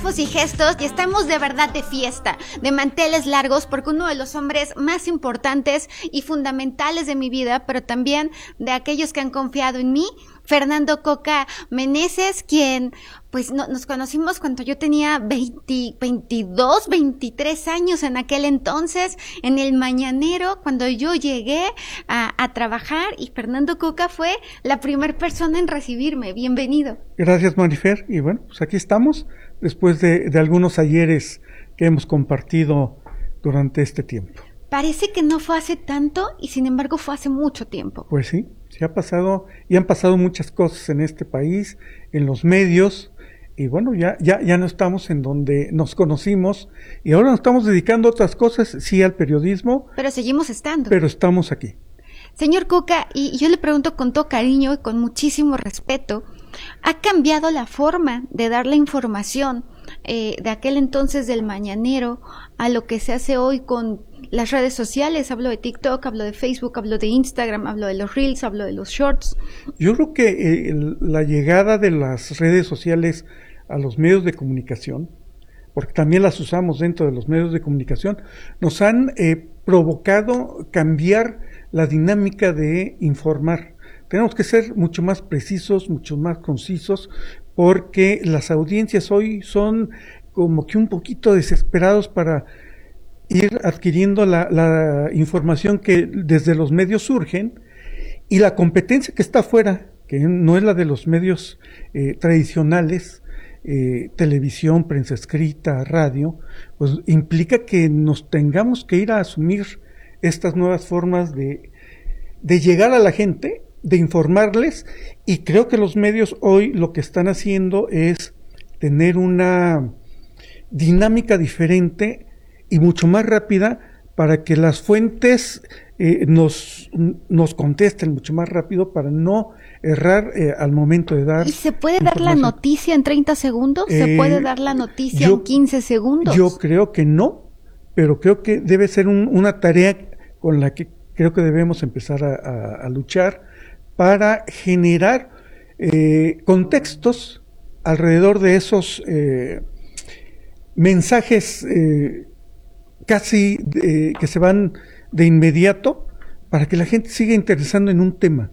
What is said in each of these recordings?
coreógrafos y gestos y estamos de verdad de fiesta, de manteles largos, porque uno de los hombres más importantes y fundamentales de mi vida, pero también de aquellos que han confiado en mí, Fernando Coca Meneses, quien pues nos conocimos cuando yo tenía 22, 23 años en aquel entonces, en el Mañanero, cuando yo llegué a trabajar, y Fernando Coca fue la primera persona en recibirme. Bienvenido. Gracias, Marifer, y bueno, pues aquí estamos, después de algunos ayeres que hemos compartido durante este tiempo. Parece que no fue hace tanto, y sin embargo fue hace mucho tiempo. Pues sí, se ha pasado, y han pasado muchas cosas en este país, en los medios, y bueno, ya no estamos en donde nos conocimos, y ahora nos estamos dedicando a otras cosas, sí al periodismo. Pero seguimos estando. Pero estamos aquí. Señor Coca, y yo le pregunto con todo cariño y con muchísimo respeto, ¿ha cambiado la forma de dar la información de aquel entonces del Mañanero a lo que se hace hoy con las redes sociales? Hablo de TikTok, hablo de Facebook, hablo de Instagram, hablo de los Reels, hablo de los Shorts. Yo creo que la llegada de las redes sociales a los medios de comunicación, porque también las usamos dentro de los medios de comunicación, nos han provocado cambiar la dinámica de informar. Tenemos que ser mucho más precisos, mucho más concisos, porque las audiencias hoy son como que un poquito desesperados para ir adquiriendo la información que desde los medios surgen, y la competencia que está afuera, que no es la de los medios tradicionales, televisión, prensa escrita, radio, pues implica que nos tengamos que ir a asumir estas nuevas formas de llegar a la gente, de informarles, y creo que los medios hoy lo que están haciendo es tener una dinámica diferente y mucho más rápida para que las fuentes nos contesten mucho más rápido, para no errar al momento de dar. ¿Y se puede dar la noticia en 30 segundos? ¿Se puede dar la noticia en 15 segundos? Yo creo que no, pero creo que debe ser una tarea con la que creo que debemos empezar a luchar para generar contextos alrededor de esos mensajes casi que se van de inmediato, para que la gente siga interesando en un tema.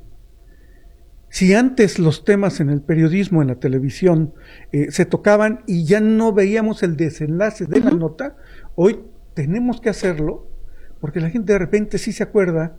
Si antes los temas en el periodismo, en la televisión, se tocaban y ya no veíamos el desenlace de la nota, hoy tenemos que hacerlo, porque la gente de repente sí se acuerda.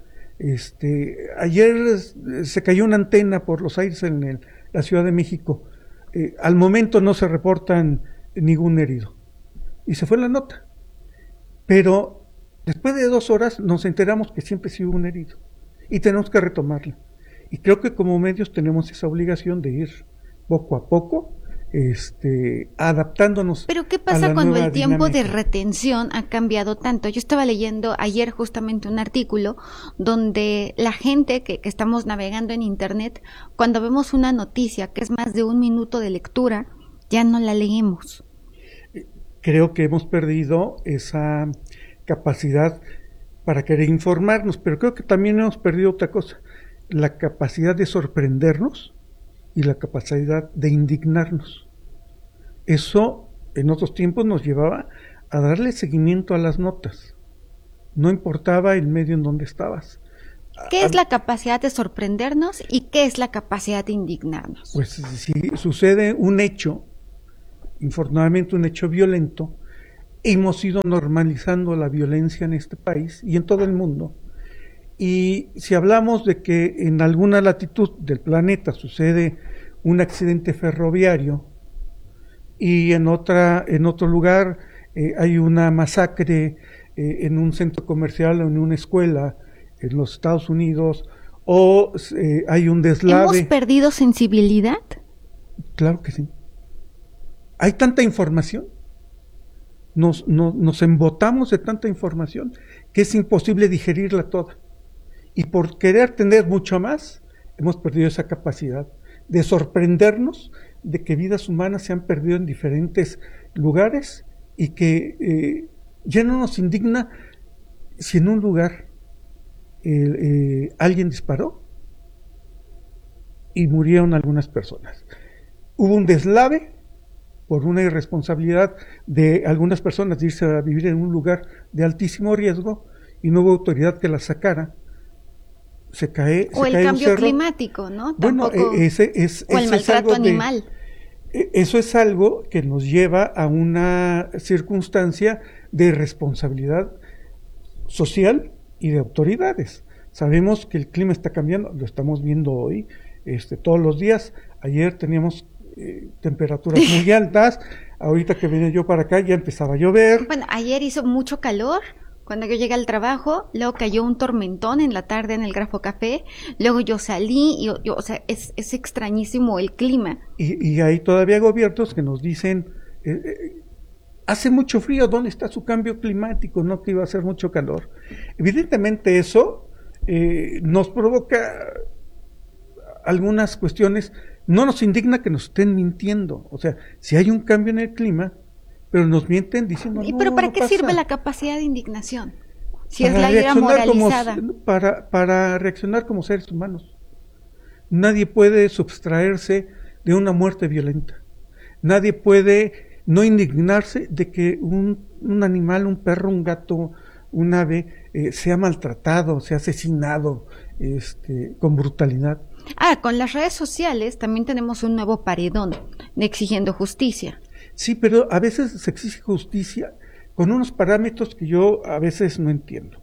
Ayer se cayó una antena por los aires en la Ciudad de México. Al momento no se reportan ningún herido. Y se fue la nota. Pero después de 2 horas nos enteramos que siempre sí hubo un herido. Y tenemos que retomarla. Y creo que como medios tenemos esa obligación de ir poco a poco adaptándonos. Pero ¿qué pasa cuando el tiempo de retención ha cambiado tanto? Yo estaba leyendo ayer justamente un artículo donde la gente que estamos navegando en internet, cuando vemos una noticia que es más de 1 minuto de lectura, ya no la leemos. Creo que hemos perdido esa capacidad para querer informarnos, pero creo que también hemos perdido otra cosa: la capacidad de sorprendernos y la capacidad de indignarnos. Eso en otros tiempos nos llevaba a darle seguimiento a las notas. No importaba el medio en donde estabas. ¿Qué es la capacidad de sorprendernos y qué es la capacidad de indignarnos? Pues si sucede un hecho, infortunadamente un hecho violento, hemos ido normalizando la violencia en este país y en todo el mundo. Y si hablamos de que en alguna latitud del planeta sucede un accidente ferroviario y en otro lugar hay una masacre en un centro comercial o en una escuela en los Estados Unidos, o hay un deslave. ¿Hemos perdido sensibilidad? Claro que sí. Hay tanta información, nos embotamos de tanta información que es imposible digerirla toda. Y por querer tener mucho más, hemos perdido esa capacidad de sorprendernos de que vidas humanas se han perdido en diferentes lugares, y que ya no nos indigna si en un lugar alguien disparó y murieron algunas personas. Hubo un deslave por una irresponsabilidad de algunas personas de irse a vivir en un lugar de altísimo riesgo y no hubo autoridad que la sacara. Se cae o el cae cambio un cerro. Climático, ¿no? Bueno, Tampoco, o el maltrato animal. Eso es algo que nos lleva a una circunstancia de responsabilidad social y de autoridades. Sabemos que el clima está cambiando, lo estamos viendo hoy, todos los días. Ayer teníamos temperaturas muy altas, ahorita que venía yo para acá ya empezaba a llover. Bueno, ayer hizo mucho calor cuando yo llegué al trabajo, luego cayó un tormentón en la tarde en el Grafo Café, luego yo salí y o sea, es extrañísimo el clima. Y hay todavía gobiernos que nos dicen, hace mucho frío, ¿dónde está su cambio climático? No que iba a hacer mucho calor. Evidentemente eso nos provoca algunas cuestiones. No nos indigna que nos estén mintiendo. O sea, si hay un cambio en el clima, pero nos mienten diciendo no. ¿Pero para no qué pasa. sirve la capacidad de indignación? Si Para es la ira moralizada. Para reaccionar como seres humanos. Nadie puede subtraerse de una muerte violenta. Nadie puede no indignarse de que un animal, un perro, un gato, un ave, sea maltratado, sea asesinado con brutalidad. Con las redes sociales también tenemos un nuevo paredón de exigiendo justicia. Sí, pero a veces se exige justicia con unos parámetros que yo a veces no entiendo.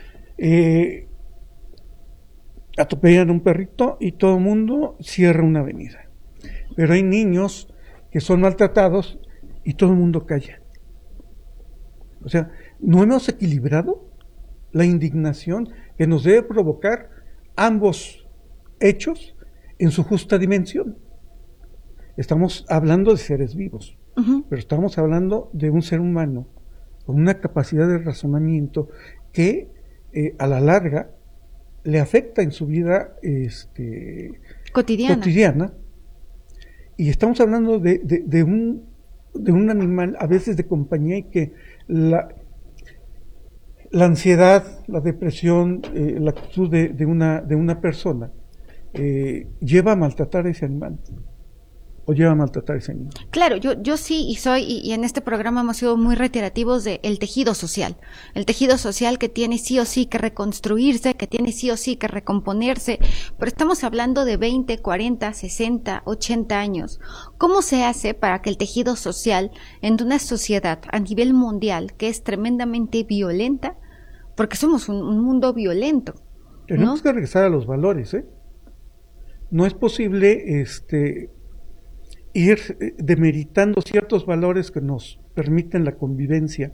Atropellan a un perrito y todo el mundo cierra una avenida. Pero hay niños que son maltratados y todo el mundo calla. O sea, ¿no hemos equilibrado la indignación que nos debe provocar ambos hechos en su justa dimensión? Estamos hablando de seres vivos. Pero estamos hablando de un ser humano con una capacidad de razonamiento que a la larga le afecta en su vida cotidiana. Y estamos hablando de un animal a veces de compañía y que la ansiedad, la depresión, la actitud de una persona lleva a maltratar a ese animal. O lleva a maltratar a ese niño. Claro, yo sí y en este programa hemos sido muy reiterativos de el tejido social que tiene sí o sí que reconstruirse, que tiene sí o sí que recomponerse, pero estamos hablando de 20, 40, 60, 80 años. ¿Cómo se hace para que el tejido social en una sociedad a nivel mundial que es tremendamente violenta, porque somos un mundo violento? Tenemos que regresar a los valores, No es posible ir demeritando ciertos valores que nos permiten la convivencia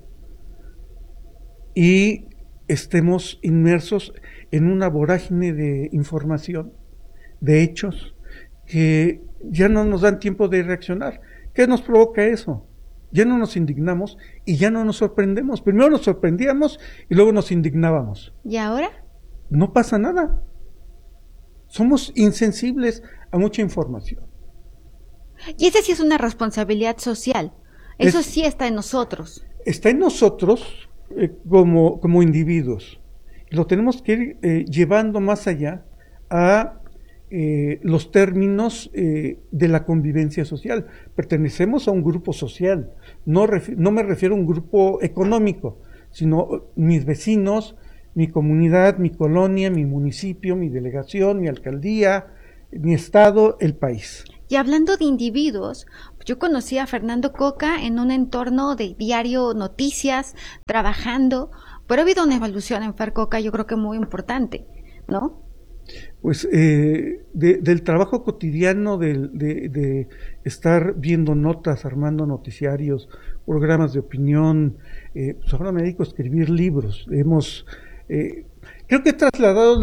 y estemos inmersos en una vorágine de información, de hechos, que ya no nos dan tiempo de reaccionar. ¿Qué nos provoca eso? Ya no nos indignamos y ya no nos sorprendemos. Primero nos sorprendíamos y luego nos indignábamos. ¿Y ahora? No pasa nada. Somos insensibles a mucha información. Y esa sí es una responsabilidad social. Eso sí está en nosotros. Está en nosotros como individuos. Lo tenemos que ir llevando más allá a los términos de la convivencia social. Pertenecemos a un grupo social. No me refiero a un grupo económico, sino mis vecinos, mi comunidad, mi colonia, mi municipio, mi delegación, mi alcaldía, mi estado, el país. Y hablando de individuos, yo conocí a Fernando Coca en un entorno de diario noticias, trabajando, pero ha habido una evolución en Fer Coca, yo creo que muy importante, ¿no? Pues del trabajo cotidiano de estar viendo notas, armando noticiarios, programas de opinión, pues ahora me dedico a escribir libros. Creo que he trasladado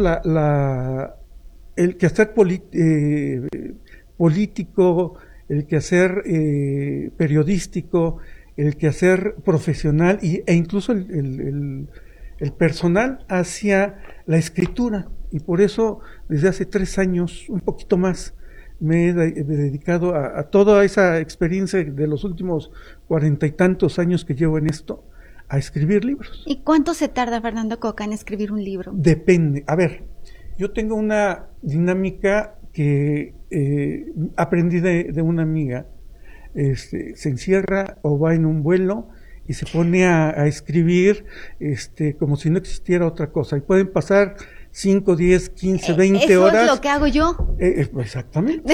el quehacer político, el quehacer periodístico, el quehacer profesional e incluso el personal hacia la escritura. Y por eso desde hace 3 años, un poquito más, me he dedicado a toda esa experiencia de los últimos 40 y tantos años que llevo en esto, a escribir libros. ¿Y cuánto se tarda Fernando Coca en escribir un libro? Depende. A ver, yo tengo una dinámica que aprendí de una amiga. se encierra o va en un vuelo y se pone a escribir como si no existiera otra cosa. Y pueden pasar 5, 10, 15, 20 horas. Eso es lo que hago yo. Exactamente.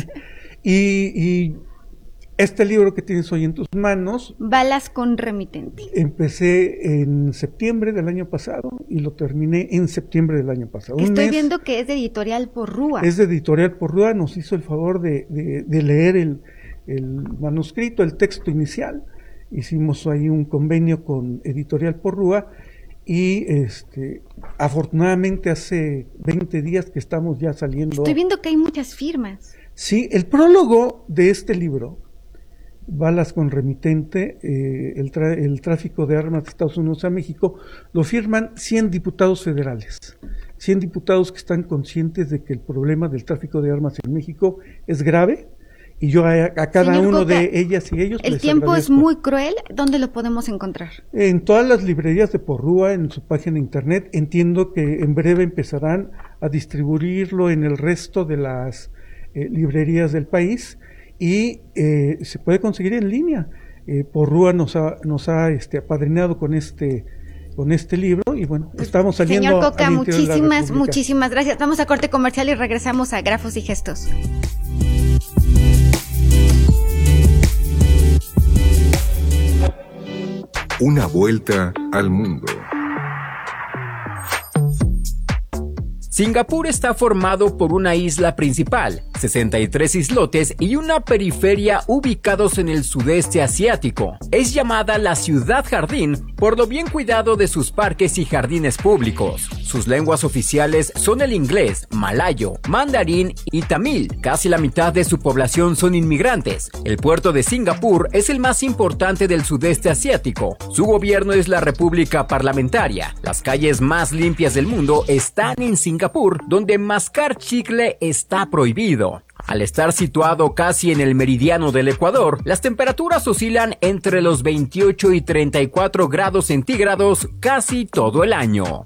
y este libro que tienes hoy en tus manos... Balas con remitente. Empecé en septiembre del año pasado y lo terminé en septiembre del año pasado. Estoy viendo que es de Editorial Porrúa. Es de Editorial Porrúa, nos hizo el favor de leer el manuscrito, el texto inicial. Hicimos ahí un convenio con Editorial Porrúa y afortunadamente hace 20 días que estamos ya saliendo. Estoy viendo que hay muchas firmas. Sí, el prólogo de este libro, Balas con remitente, el tráfico de armas de Estados Unidos a México, lo firman 100 diputados federales, 100 diputados que están conscientes de que el problema del tráfico de armas en México es grave, y yo a cada Señor uno Coca, de ellas y ellos el les tiempo agradezco. es muy cruel. ¿Dónde lo podemos encontrar? En todas las librerías de Porrúa, en su página de internet. Entiendo que en breve empezarán a distribuirlo en el resto de las librerías del país, y se puede conseguir en línea. Porrúa nos ha apadrinado con este libro, y bueno, estamos saliendo. Señor Coca, al interior de la República. muchísimas gracias. Vamos a corte comercial y regresamos a Grafos y Gestos. Una vuelta al mundo. Singapur está formado por una isla principal, 63 islotes y una periferia ubicados en el sudeste asiático. Es llamada la ciudad jardín por lo bien cuidado de sus parques y jardines públicos. Sus lenguas oficiales son el inglés, malayo, mandarín y tamil. Casi la mitad de su población son inmigrantes. El puerto de Singapur es el más importante del sudeste asiático. Su gobierno es la República Parlamentaria. Las calles más limpias del mundo están en Singapur, donde mascar chicle está prohibido. Al estar situado casi en el meridiano del Ecuador, las temperaturas oscilan entre los 28 y 34 grados centígrados casi todo el año.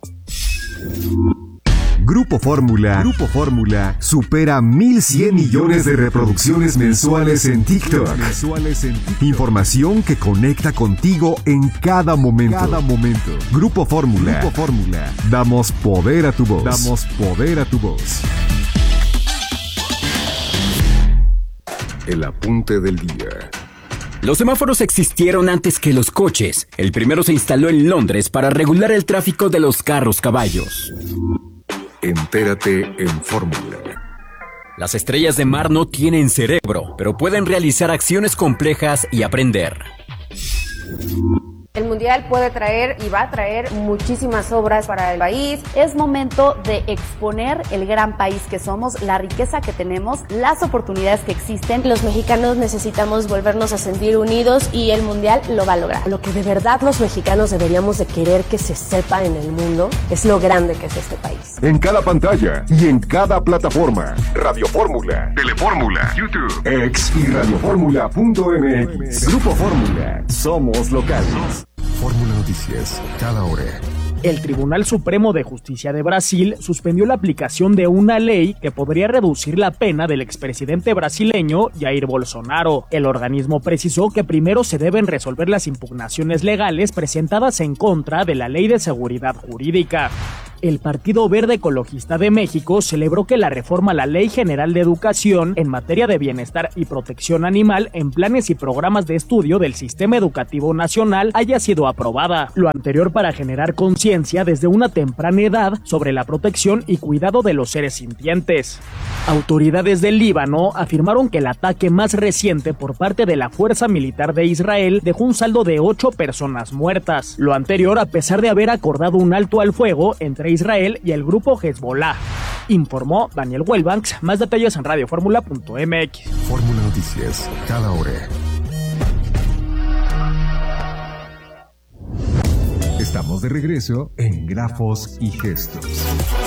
Grupo Fórmula supera 1.100 millones de reproducciones mensuales en TikTok. Información que conecta contigo en cada momento. Grupo Fórmula. Damos poder a tu voz. El apunte del día. Los semáforos existieron antes que los coches. El primero se instaló en Londres para regular el tráfico de los carros-caballos. Entérate en Fórmula. Las estrellas de mar no tienen cerebro, pero pueden realizar acciones complejas y aprender. El Mundial puede traer y va a traer muchísimas obras para el país. Es momento de exponer el gran país que somos, la riqueza que tenemos, las oportunidades que existen. Los mexicanos necesitamos volvernos a sentir unidos y el Mundial lo va a lograr. Lo que de verdad los mexicanos deberíamos de querer que se sepa en el mundo es lo grande que es este país. En cada pantalla y en cada plataforma. Radio Fórmula, Telefórmula, YouTube, X y radioformula.mx. Grupo Fórmula. Somos locales. Fórmula Noticias, cada hora. El Tribunal Supremo de Justicia de Brasil suspendió la aplicación de una ley que podría reducir la pena del expresidente brasileño Jair Bolsonaro. El organismo precisó que primero se deben resolver las impugnaciones legales presentadas en contra de la Ley de Seguridad Jurídica. El Partido Verde Ecologista de México celebró que la reforma a la Ley General de Educación en materia de bienestar y protección animal en planes y programas de estudio del Sistema Educativo Nacional haya sido aprobada. Lo anterior para generar conciencia desde una temprana edad sobre la protección y cuidado de los seres sintientes. Autoridades del Líbano afirmaron que el ataque más reciente por parte de la Fuerza Militar de Israel dejó un saldo de 8 personas muertas. Lo anterior a pesar de haber acordado un alto al fuego entre Israel y el grupo Hezbollah. Informó Daniel Welbanks. Más detalles en radioformula.mx. Fórmula Noticias, cada hora. Estamos de regreso en Grafos y Gestos.